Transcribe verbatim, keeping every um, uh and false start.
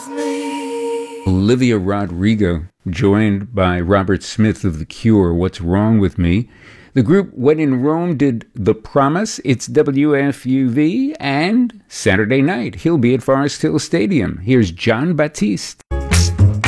Olivia Rodrigo, joined by Robert Smith of The Cure, What's Wrong With Me. The group When in Rome did The Promise, It's W F U V, and Saturday night, he'll be at Forest Hill Stadium. Here's John Batiste.